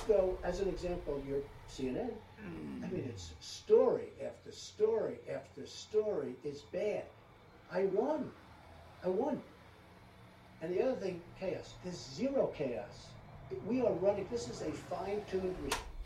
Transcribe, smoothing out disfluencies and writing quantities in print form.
go, as an example, your CNN. I mean, it's story after story after story is bad. I won. And the other thing, chaos. There's zero chaos. We are running, this is a fine-tuned machine.